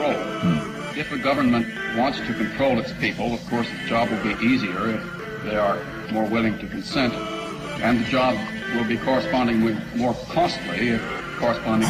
control. If a government wants to control its people, of course, the job will be easier if they are more willing to consent, and the job will be correspondingly more costly if correspondingly